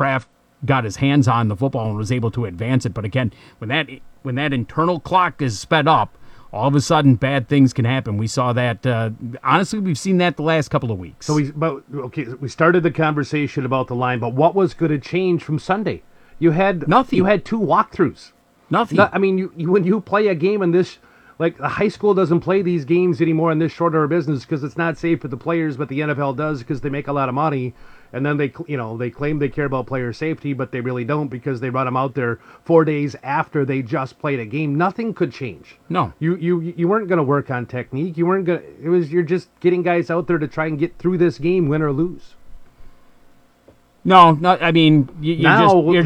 Kraft got his hands on the football and was able to advance it. But again, when that internal clock is sped up, all of a sudden bad things can happen. We saw that. Honestly, we've seen that the last couple of weeks. So we started the conversation about the line, but what was going to change from Sunday? You had nothing. You had 2 walkthroughs. Nothing. I mean, you when you play a game in this. Like, the high school doesn't play these games anymore in this short order of business because it's not safe for the players, but the NFL does because they make a lot of money. And then they claim they care about player safety, but they really don't because they run them out there 4 days after they just played a game. Nothing could change. No. You weren't going to work on technique. You're just getting guys out there to try and get through this game, win or lose. No, I mean, you're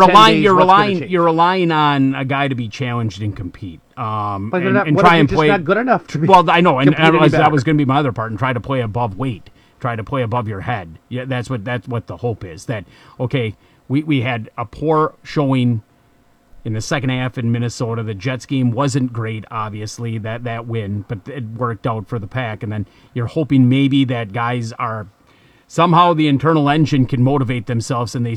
relying on a guy to be challenged and compete, and try and play. Just not good enough to be. Well, I know, and that was going to be my other part, and try to play above weight, try to play above your head. Yeah, that's what the hope is. That okay, we had a poor showing in the second half in Minnesota. The Jets game wasn't great, obviously that win, but it worked out for the Pack, and then you're hoping maybe that guys are. Somehow the internal engine can motivate themselves, and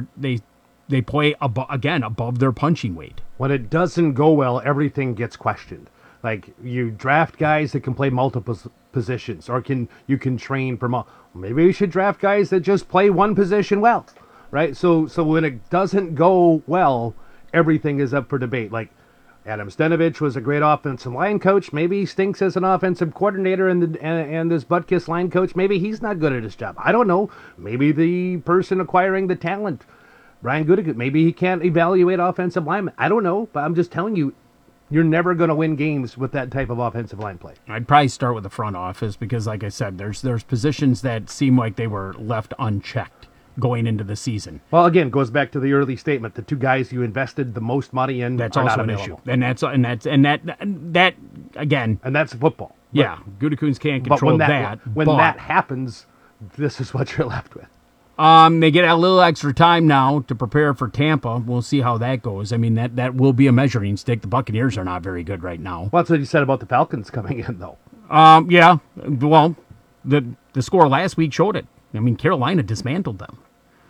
they play above their punching weight. When it doesn't go well, everything gets questioned. Like, you draft guys that can play multiple positions, or you can train for maybe we should draft guys that just play one position well, right? So when it doesn't go well, everything is up for debate. Like, Adam Stenavich was a great offensive line coach. Maybe he stinks as an offensive coordinator, and this butt-kiss line coach, maybe he's not good at his job. I don't know. Maybe the person acquiring the talent, Brian Gutekunst, maybe he can't evaluate offensive linemen. I don't know, but I'm just telling you, you're never going to win games with that type of offensive line play. I'd probably start with the front office because, like I said, there's positions that seem like they were left unchecked going into the season. Well, again, goes back to the early statement. The 2 guys you invested the most money in that's are also not an available. issue, and that again. And that's football. Yeah, Gutekunst can't control that. When that happens, this is what you're left with. They get a little extra time now to prepare for Tampa. We'll see how that goes. I mean, that will be a measuring stick. The Buccaneers are not very good right now. Well, that's what you said about the Falcons coming in, though. Yeah. Well, the score last week showed it. I mean, Carolina dismantled them.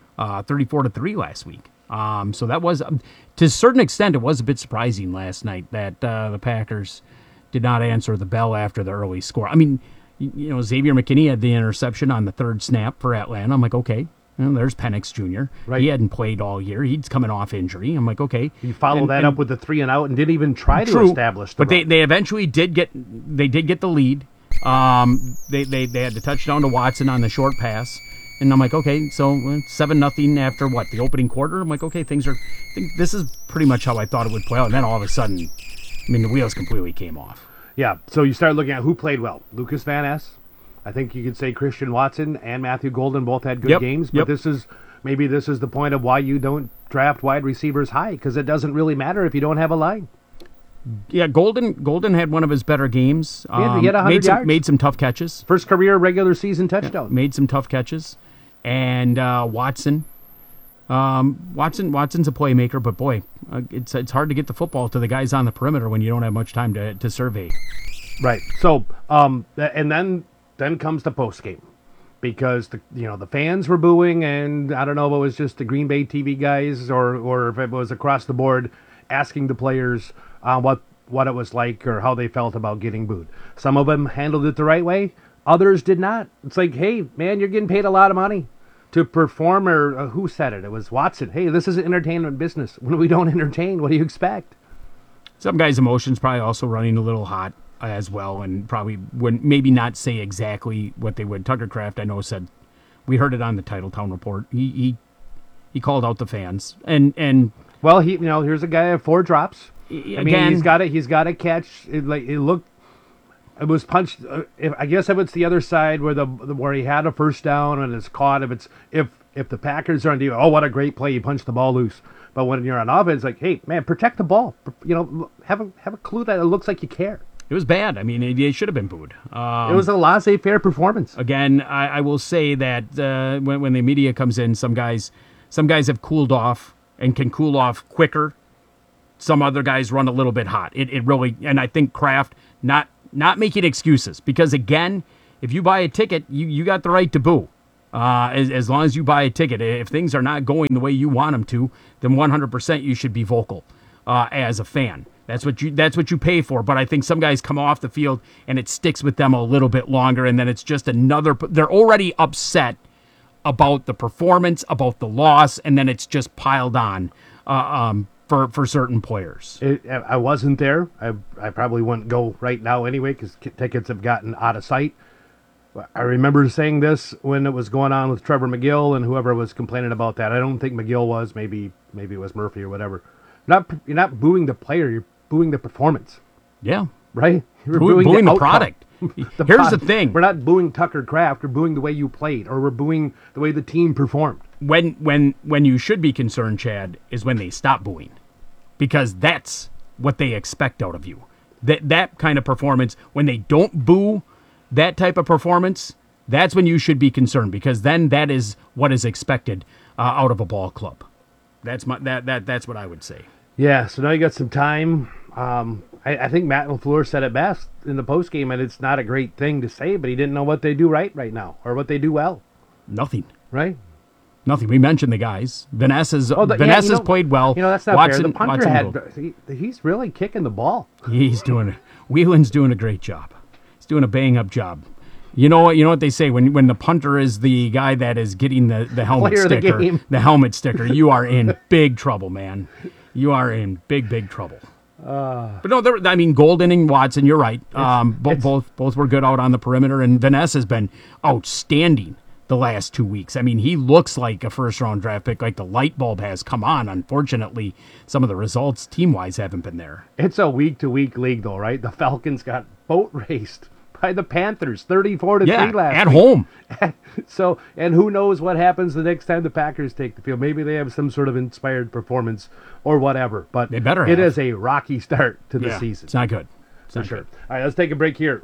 34-3 last week. So that was, to a certain extent, it was a bit surprising last night that the Packers did not answer the bell after the early score. I mean, Xavier McKinney had the interception on the 3rd snap for Atlanta. I'm like, okay, there's Penix Jr. Right. He hadn't played all year. He's coming off injury. I'm like, okay. You follow that up with the 3 and out and didn't even try to establish the But they eventually did get the lead. They had the touchdown to Watson on the short pass. And I'm like, okay, so 7-0 after what, the opening quarter? I'm like, okay, I think this is pretty much how I thought it would play out. And then all of a sudden, I mean, the wheels completely came off. Yeah, so you start looking at who played well. Lucas Van Ness. I think you could say Christian Watson and Matthew Golden both had good games. But this is the point of why you don't draft wide receivers high, because it doesn't really matter if you don't have a line. Yeah, Golden had one of his better games. He had 100 yards. Made some tough catches. First career regular season touchdown. Yeah, made some tough catches. And Watson. Watson's a playmaker, but boy, it's hard to get the football to the guys on the perimeter when you don't have much time to survey. Right. So, and then comes the post game, because the fans were booing, and I don't know if it was just the Green Bay TV guys or if it was across the board asking the players what it was like or how they felt about getting booed. Some of them handled it the right way. Others did not. It's like, hey, man, you're getting paid a lot of money to perform, or who said it? It was Watson. Hey, this is an entertainment business. When we don't entertain, what do you expect? Some guys' emotions probably also running a little hot as well, and probably would maybe not say exactly what they would. Tucker Kraft, I know, said, we heard it on the Titletown Report. He called out the fans, and well, here's a guy at 4 drops. I mean, he's got to catch. It was punched. I guess if it's the other side where he had a first down and it's caught. If the Packers are on defense, oh, what a great play! You punched the ball loose. But when you're on offense, like, hey, man, protect the ball. Have a clue that it looks like you care. It was bad. I mean, it should have been booed. It was a laissez-faire performance. Again, I will say that when the media comes in, some guys have cooled off and can cool off quicker. Some other guys run a little bit hot. It really, and I think Kraft not making excuses, because again, if you buy a ticket, you got the right to boo. As long as you buy a ticket, if things are not going the way you want them to, then 100% you should be vocal as a fan. That's what you pay for. But I think some guys come off the field and it sticks with them a little bit longer, and then it's just another. They're already upset about the performance, about the loss, and then it's just piled on for certain players. I wasn't there. I probably wouldn't go right now anyway because tickets have gotten out of sight. I remember saying this when it was going on with Trevor McGill and whoever was complaining about that. I don't think McGill was. Maybe it was Murphy or whatever. You're not booing the player. You're booing the performance. Yeah. Right? You're booing the outcome. product. Here's the thing. We're not booing Tucker Kraft. We're booing the way you played, or we're booing the way the team performed. When you should be concerned, Chad, is when they stop booing, because that's what they expect out of you. That kind of performance, when they don't boo that type of performance, that's when you should be concerned, because then that is what is expected out of a ball club. That's what I would say. Yeah. So now you got some time. I think Matt LaFleur said it best in the postgame, and it's not a great thing to say, but he didn't know what they do right now or what they do well. Nothing. Right? Nothing. We mentioned the guys. Vanessa's played well. That's not Watson, fair. The punter he's really kicking the ball. Whelan's doing a great job. He's doing a bang-up job. You know what they say, when the punter is the guy that is getting the helmet sticker, the helmet sticker, you are in big trouble, man. You are in big trouble. But no, Golden and Watson, you're right. Both were good out on the perimeter, and Vanessa's been outstanding the last 2 weeks. He looks like a first-round draft pick, like the light bulb has come on. Unfortunately, some of the results team-wise haven't been there. It's a week-to-week league, though, right? The Falcons got boat raced by the Panthers, 34-3 last week. At home. So, and who knows what happens the next time the Packers take the field. Maybe they have some sort of inspired performance or whatever. But they better it is a rocky start to the season. It's not good. For sure. All right, let's take a break here.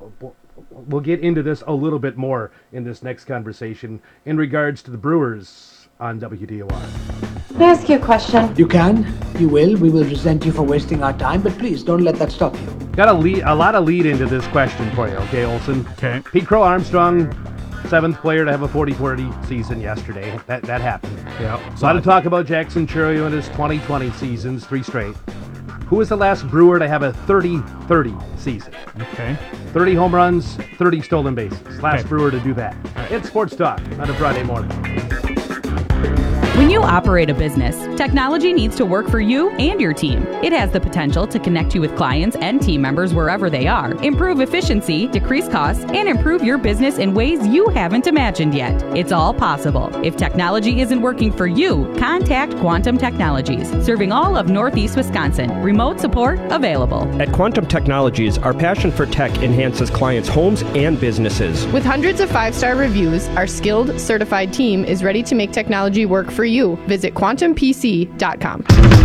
We'll get into this a little bit more in this next conversation in regards to the Brewers on WDOR. Can I ask you a question? You can. You will. We will resent you for wasting our time, but please don't let that stop you. Got a lot of lead into this question for you, okay, Olson? Okay. Pete Crow Armstrong, 7th player to have a 40-40 season yesterday. That happened. Yeah. A lot of talk about Jackson Chourio in his 2020 seasons, 3 straight. Who was the last Brewer to have a 30-30 season? Okay. 30 home runs, 30 stolen bases. Last Brewer to do that. It's Sports Talk on a Friday morning. When you operate a business, technology needs to work for you and your team. It has the potential to connect you with clients and team members wherever they are, improve efficiency, decrease costs, and improve your business in ways you haven't imagined yet. It's all possible. If technology isn't working for you, contact Quantum Technologies, serving all of Northeast Wisconsin. Remote support available. At Quantum Technologies, our passion for tech enhances clients' homes and businesses. With hundreds of 5-star reviews, our skilled, certified team is ready to make technology work for you. Visit quantumpc.com.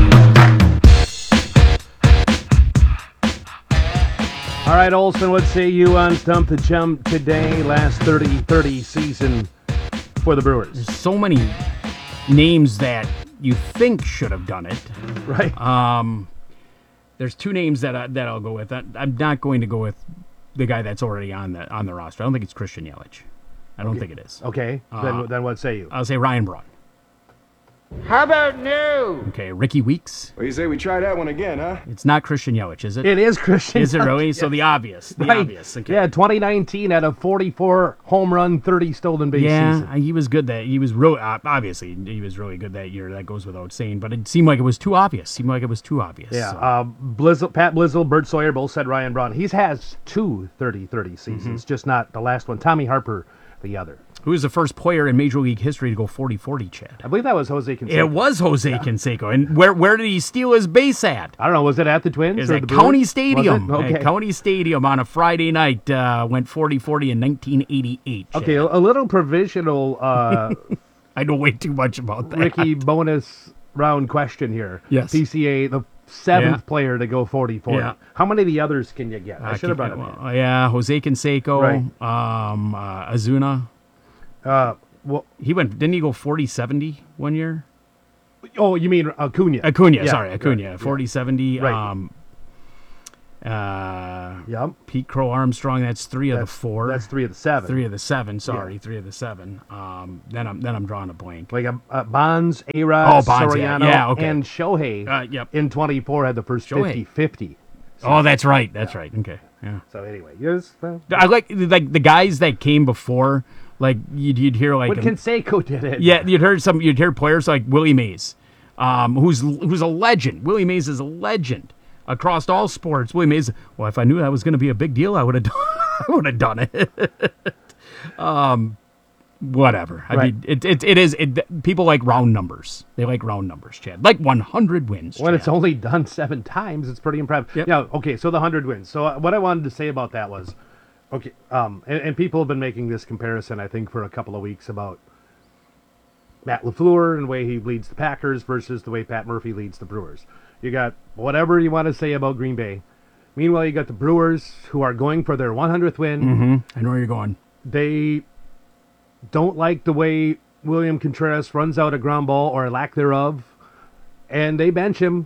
All right, Olson, what say you on Stump the Chump today? Last 30-30 season for the Brewers. There's so many names that you think should have done it. Right. There's 2 names that I'll go with. I'm not going to go with the guy that's already on the roster. I don't think it's Christian Yelich. I don't think it is. Okay. Then what say you? I'll say Ryan Braun. How about no? Okay, Ricky Weeks. Well, you say we try that one again, huh? It's not Christian Yelich, is it? It is Christian. Is it really? Yes. So the obvious. Obvious. Okay. Yeah, 2019 at a 44 home run, 30 stolen base season. Yeah, he was good. He was really obviously he was really good that year. That goes without saying. But it seemed like it was too obvious. Yeah. So. Pat Blizzle, Bert Sawyer both said Ryan Braun. He has 2 30-30 seasons, just not the last one. Tommy Harper, the other. Who was the first player in Major League history to go 40-40, Chad? I believe that was Jose Canseco. It was Jose Canseco. And where did he steal his base at? I don't know. Was it at the Twins? It was or at the County Brewers? Stadium. Okay. At County Stadium on a Friday night. Went 40-40 in 1988. Chad. Okay, a little provisional I know way too much about that. Ricky bonus round question here. Yes. PCA, the 7th player to go 40-40. Yeah. How many of the others can you get? I should have brought him in. Yeah, Jose Canseco, Right. Azuna. Well, Didn't he go 40-70 one year? oh, you mean Acuna? Acuna, Yeah, sorry, Acuna. right, 40-70. Right. Yep. Pete Crow Armstrong. That's three of the four. That's 3 of the 7. 3 of the 7. Sorry, 3 of the 7. Then I'm drawing a blank. Like Bonds, A-Rod, Bonds, Soriano, okay. and Shohei Yep. in 24 had the first Shohei. 50-50. Oh, that's right. That's right. Okay. Yeah. So anyway, yes. I like the guys that came before. Like you'd hear like When Canseco did it. Yeah, you'd hear players like Willie Mays, who's a legend. Willie Mays is a legend across all sports. Willie Mays. Well, if I knew that was going to be a big deal, I would have done it. Whatever. I Right. mean, it is. People like round numbers. They like round numbers, Chad. Like 100 wins. When Chad. it's only done 7 times, it's pretty impressive. Yep. Yeah. Okay. So the 100 wins. So what I wanted to say about that was, okay. And people have been making this comparison, I think, for a couple of weeks about Matt LaFleur and the way he leads the Packers versus the way Pat Murphy leads the Brewers. You got whatever you want to say about Green Bay. Meanwhile, you got the Brewers who are going for their 100th win. Mm-hmm. I know where you're going. They don't like the way William Contreras runs out a ground ball or lack thereof, and they bench him.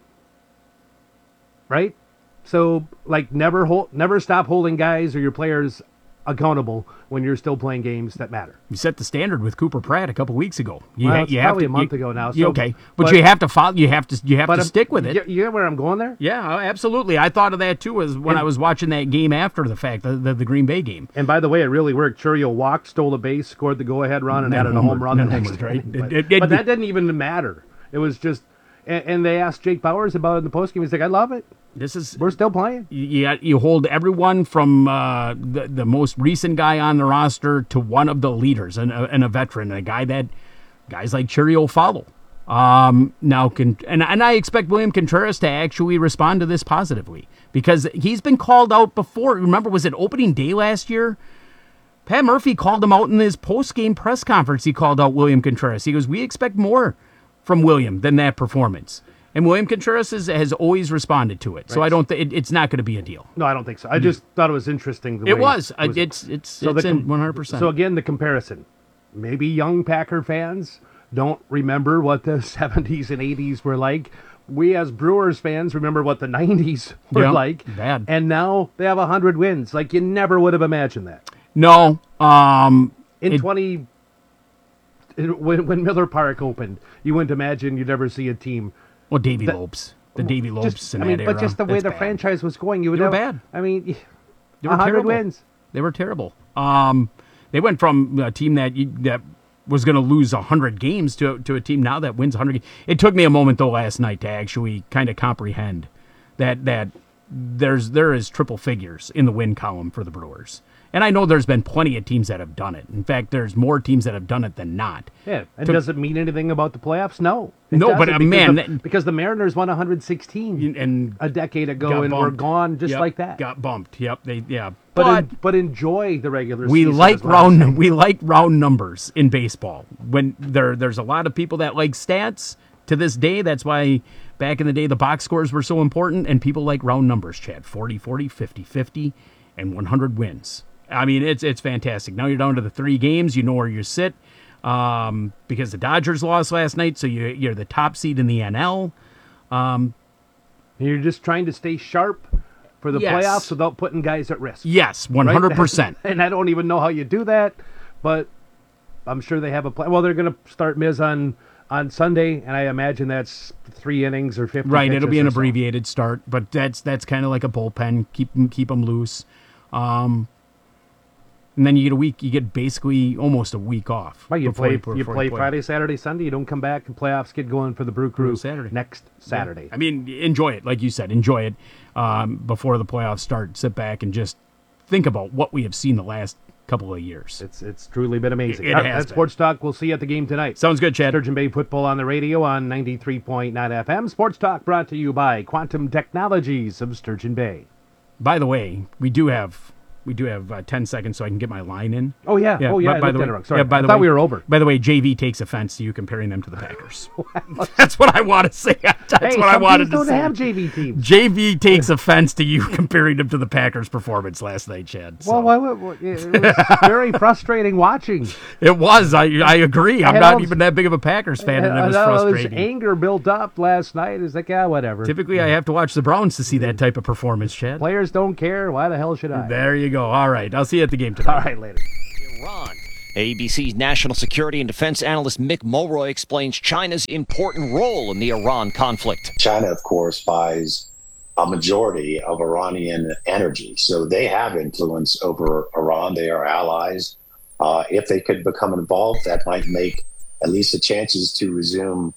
Right? So, like, never stop holding guys or your players accountable when you're still playing games that matter. You set the standard with Cooper Pratt a couple weeks ago. It's probably a month ago now. So, okay, but you have to follow. You have to stick with it. You get where I'm going there? Yeah, absolutely. I thought of that too when I was watching that game after the fact, the Green Bay game. And by the way, it really worked. Churio walked, stole a base, scored the go-ahead run, and added a home run the next right? inning. But that didn't even matter. It was just, and they asked Jake Bowers about it in the postgame. He's like, "I love it. We're still playing." You hold everyone from the most recent guy on the roster to one of the leaders and a veteran, guys like Churio follow. Now and I expect William Contreras to actually respond to this positively because he's been called out before. Remember, was it opening day last year? Pat Murphy called him out in his post-game press conference. He called out William Contreras. He goes, "We expect more from William than that performance." And William Contreras has always responded to it, so I don't. It's not going to be a deal. No, I don't think so. I just thought it was interesting. It was. It's 100%. So again, the comparison. Maybe young Packer fans don't remember what the 70s and 80s were like. We as Brewers fans remember what the 90s were like. Bad. And now they have 100 wins. Like you never would have imagined that. No. When Miller Park opened, you wouldn't imagine you'd ever see a team. Well, Davey Lopes. The Davey Lopes in that era. But just the way the franchise was going, you would have. Bad. I mean, they were 100 terrible. wins. They were terrible. They went from a team that was going to lose 100 games to a team now that wins 100 games. It took me a moment, though, last night to actually kind of comprehend that there is triple figures in the win column for the Brewers. And I know there's been plenty of teams that have done it. In fact, there's more teams that have done it than not. Yeah, and does it mean anything about the playoffs? No. Because the Mariners won 116 and a decade ago and were gone just like that. Got bumped. Yep. But enjoy the regular we season. We like round numbers in baseball. When there's a lot of people that like stats to this day. That's why back in the day the box scores were so important, and people like round numbers, Chad. 40-40, 50-50, and 100 wins. I mean, it's fantastic. Now you're down to the 3 games. You know where you sit because the Dodgers lost last night, so you're the top seed in the NL. You're just trying to stay sharp for the playoffs without putting guys at risk. Yes, 100%. Right? And I don't even know how you do that, but I'm sure they have a plan. Well, they're going to start Miz on Sunday, and I imagine that's 3 innings or 50 Right, it'll be an or so. abbreviated start, but that's kind of like a bullpen. Keep them loose. And then you get a week. You get basically almost a week off. Well, you play Friday, Saturday, Sunday. You don't come back, and playoffs get going for the Brew Crew next Saturday. Yeah. I mean, enjoy it, like you said. Enjoy it before the playoffs start. Sit back and just think about what we have seen the last couple of years. It's truly been amazing. It has That's Sports Talk. We'll see you at the game tonight. Sounds good, Chad. Sturgeon Bay football on the radio on 93.9 FM. Sports Talk brought to you by Quantum Technologies of Sturgeon Bay. By the way, we do have we do have 10 seconds so I can get my line in. Oh, yeah. Yeah, Oh, yeah. by the way, Sorry. by I the thought way, we were over. By the way, JV takes offense to you comparing them to the Packers. That's what I want to say. That's what I wanted to don't say. have JV teams. JV takes offense to you comparing them to the Packers' performance last night, Chad. So. Well, it was very frustrating watching. It was. I agree. I'm And not all- even that big of a Packers fan, and it was All frustrating. this anger built up last night. It's like, whatever. Typically, I have to watch the Browns to see that type of performance, Chad. Players don't care. Why the hell should I? There you go. All right. I'll see you at the game tonight. All right, later. Iran. ABC's national security and defense analyst Mick Mulroy explains China's important role in the Iran conflict. China, of course, buys a majority of Iranian energy, so they have influence over Iran. They are allies. If they could become involved, that might make at least the chances to resume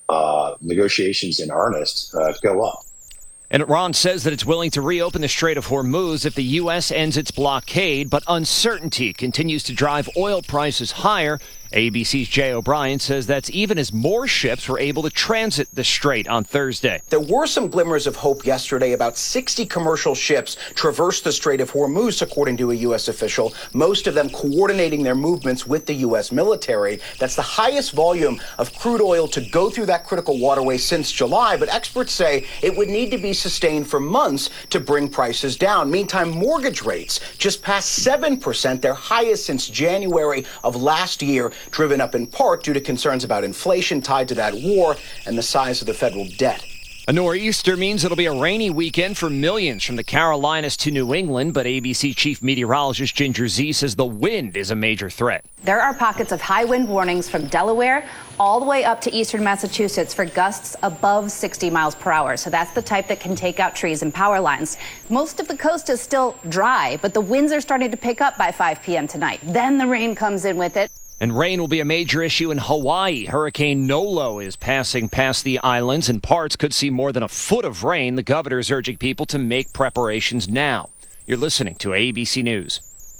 negotiations in earnest go up. And Iran says that it's willing to reopen the Strait of Hormuz if the U.S. ends its blockade, but uncertainty continues to drive oil prices higher. ABC's Jay O'Brien says that's even as more ships were able to transit the strait on Thursday. There were some glimmers of hope yesterday. About 60 commercial ships traversed the Strait of Hormuz, according to a U.S. official, most of them coordinating their movements with the U.S. military. That's the highest volume of crude oil to go through that critical waterway since July, but experts say it would need to be sustained for months to bring prices down. Meantime, mortgage rates just passed 7%, their highest since January of last year, driven up in part due to concerns about inflation tied to that war and the size of the federal debt. A nor'easter means it'll be a rainy weekend for millions from the Carolinas to New England, but ABC chief meteorologist Ginger Zee says the wind is a major threat. There are pockets of high wind warnings from Delaware all the way up to eastern Massachusetts for gusts above 60 miles per hour. So that's the type that can take out trees and power lines. Most of the coast is still dry, but the winds are starting to pick up by 5 p.m. tonight. Then the rain comes in with it. And rain will be a major issue in Hawaii. Hurricane Nolo is passing past the islands, and parts could see more than a foot of rain. The governor is urging people to make preparations now. You're listening to ABC News.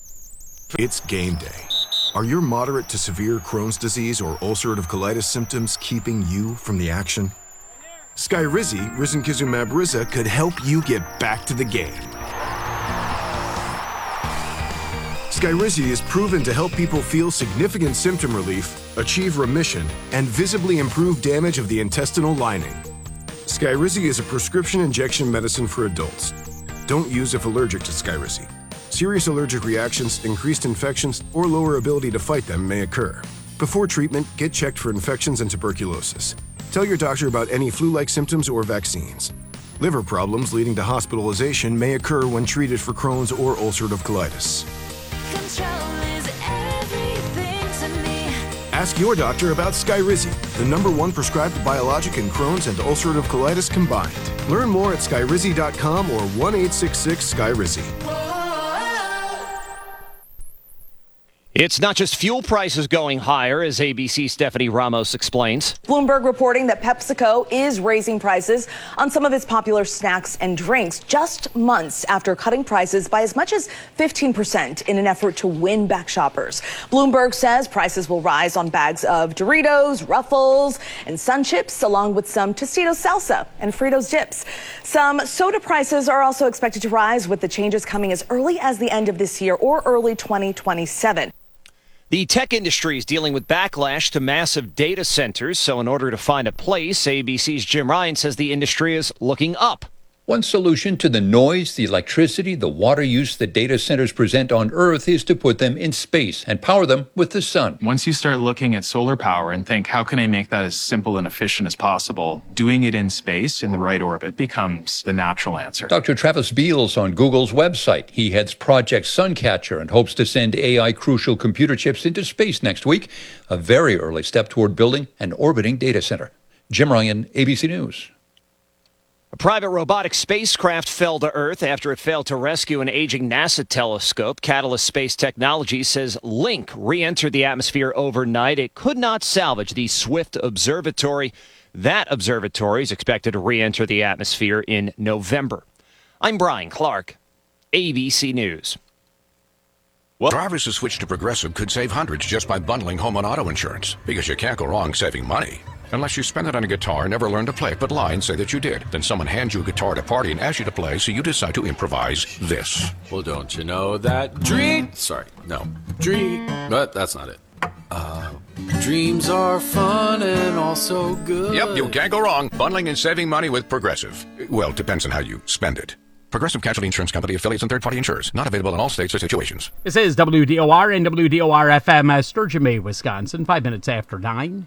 It's game day. Are your moderate to severe Crohn's disease or ulcerative colitis symptoms keeping you from the action? Skyrizi, risankizumab Riza, could help you get back to the game. Skyrizi is proven to help people feel significant symptom relief, achieve remission, and visibly improve damage of the intestinal lining. Skyrizi is a prescription injection medicine for adults. Don't use if allergic to Skyrizi. Serious allergic reactions, increased infections, or lower ability to fight them may occur. Before treatment, get checked for infections and tuberculosis. Tell your doctor about any flu-like symptoms or vaccines. Liver problems leading to hospitalization may occur when treated for Crohn's or ulcerative colitis. Ask your doctor about Skyrizi, the #1 prescribed biologic in Crohn's and ulcerative colitis combined. Learn more at skyrizi.com or 1-866-SKYRIZI. It's not just fuel prices going higher, as ABC's Stephanie Ramos explains. Bloomberg reporting that PepsiCo is raising prices on some of its popular snacks and drinks just months after cutting prices by as much as 15% in an effort to win back shoppers. Bloomberg says prices will rise on bags of Doritos, Ruffles, and Sun Chips, along with some Tostitos salsa and Fritos dips. Some soda prices are also expected to rise, with the changes coming as early as the end of this year or early 2027. The tech industry is dealing with backlash to massive data centers, so in order to find a place, ABC's Jim Ryan says the industry is looking up. One solution to the noise, the electricity, the water use that data centers present on Earth is to put them in space and power them with the sun. Once you start looking at solar power and think, how can I make that as simple and efficient as possible? Doing it in space in the right orbit becomes the natural answer. Dr. Travis Beals on Google's website. He heads Project Suncatcher and hopes to send AI-crucial computer chips into space next week, a very early step toward building an orbiting data center. Jim Ryan, ABC News. A private robotic spacecraft fell to Earth after it failed to rescue an aging NASA telescope. Catalyst Space Technologies says Link re-entered the atmosphere overnight. It could not salvage the Swift Observatory. That observatory is expected to re-enter the atmosphere in November. I'm Brian Clark, ABC News. Drivers who switch to Progressive could save hundreds just by bundling home and auto insurance, because you can't go wrong saving money. Unless you spend it on a guitar and never learn to play it, but lie and say that you did. Then someone hands you a guitar at a party and asks you to play, so you decide to improvise this. Well, don't you know that but that's not it. Dreams are fun and also good. Yep, you can't go wrong. Bundling and saving money with Progressive. Well, it depends on how you spend it. Progressive Casualty Insurance Company, affiliates, and third-party insurers. Not available in all states or situations. This is WDOR and WDOR-FM, Sturgeon Bay, Wisconsin, 5 minutes after 9.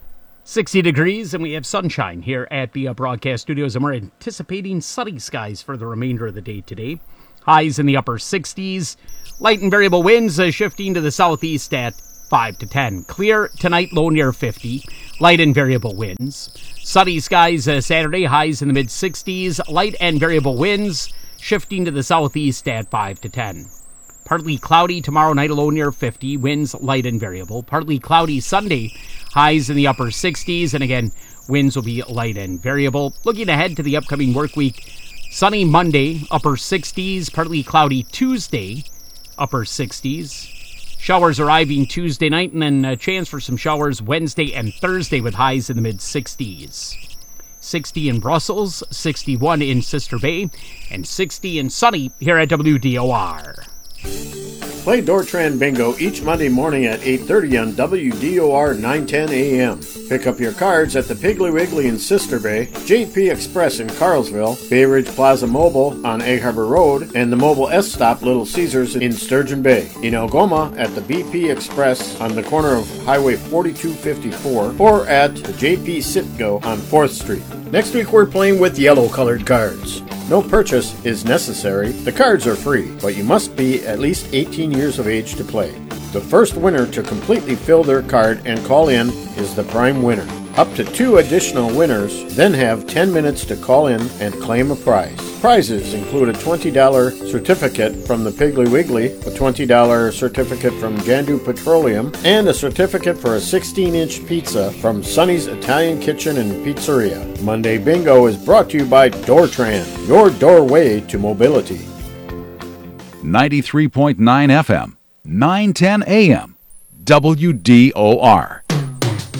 60 degrees, and we have sunshine here at the broadcast studios, and we're anticipating sunny skies for the remainder of the day today. Highs in the upper 60s. Light and variable winds shifting to the southeast at 5 to 10. Clear tonight, low near 50. Light and variable winds. Sunny skies Saturday, highs in the mid-60s. Light and variable winds shifting to the southeast at 5 to 10. Partly cloudy tomorrow night, low near 50. Winds light and variable. Partly cloudy Sunday, highs in the upper 60s. And again, winds will be light and variable. Looking ahead to the upcoming work week, sunny Monday, upper 60s. Partly cloudy Tuesday, upper 60s. Showers arriving Tuesday night, and then a chance for some showers Wednesday and Thursday with highs in the mid-60s. 60 in Brussels, 61 in Sister Bay, and 60 in sunny here at WDOR. Play Dortran Bingo each Monday morning at 8:30 on WDOR 910 AM. Pick up your cards at the Piggly Wiggly in Sister Bay, JP Express in Carlsville, Bay Ridge Plaza Mobile on Egg Harbor Road, and the Mobile S Stop Little Caesars in Sturgeon Bay. In Algoma at the BP Express on the corner of Highway 4254, or at the JP Sitco on 4th Street. Next week we're playing with yellow-colored cards. No purchase is necessary. The cards are free, but you must be at least 18 years of age to play. The first winner to completely fill their card and call in is the prime winner. Up to 2 additional winners then have 10 minutes to call in and claim a prize. Prizes include a $20 certificate from the Piggly Wiggly, a $20 certificate from Jandu Petroleum, and a certificate for a 16-inch pizza from Sonny's Italian Kitchen and Pizzeria. Monday Bingo is brought to you by Dortran, your doorway to mobility. 93.9 FM, 910 AM, WDOR.